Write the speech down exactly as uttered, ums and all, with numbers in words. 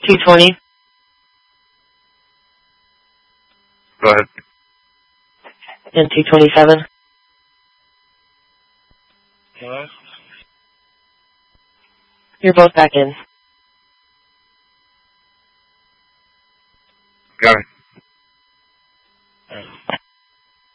two twenty. Go ahead. And two twenty-seven. Hello? You're both back in. Got it.